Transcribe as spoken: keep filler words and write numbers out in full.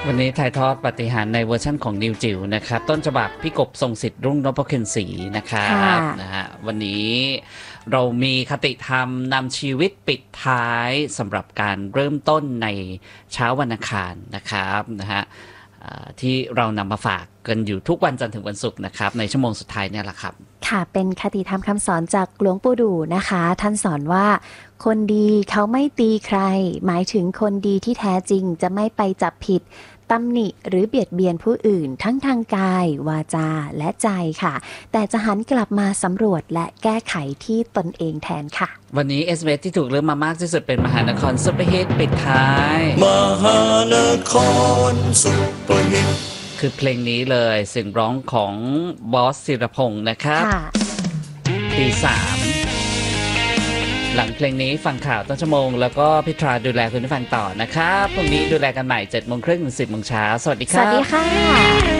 วันนี้ถ่ายทอดปาฏิหาริย์ในเวอร์ชั่นของนิวจิ๋วนะครับต้นฉบับพี่กบทรงสิทธิ์รุ่งนพเคนศรีนะครับนะฮะวันนี้เรามีคติธรรมนำชีวิตปิดท้ายสำหรับการเริ่มต้นในเช้าวันอังคารนะครับนะฮะที่เรานำมาฝากกันอยู่ทุกวันจันทร์ถึงวันศุกร์นะครับในชั่วโมงสุดท้ายเนี่ยแหละครับค่ะเป็นคติธรรมคำสอนจากหลวงปู่ดูนะคะท่านสอนว่าคนดีเขาไม่ตีใครหมายถึงคนดีที่แท้จริงจะไม่ไปจับผิดตำหนิหรือเบียดเบียนผู้อื่นทั้งทางกายวาจาและใจค่ะแต่จะหันกลับมาสำรวจและแก้ไขที่ตนเองแทนค่ะวันนี้ เอส เอ็ม เอส ที่ถูกเลือกมามากที่สุดเป็นมหานครซุปเปอร์ฮิตปิดท้ายมหานครซุปเปอร์ฮิตคือเพลงนี้เลยเสียงร้องของบอสศิรพงศ์นะครับตีสามหลังเพลงนี้ฟังข่าวต้นชั่วโมงแล้วก็พิธราดูแลคุณผู้ฟังต่อนะครับพรุ่งนี้ดูแลกันใหม่เจ็ดโมงครึ่งถึงสิบโมงเช้าสวัสดีครับสวัสดีค่ะ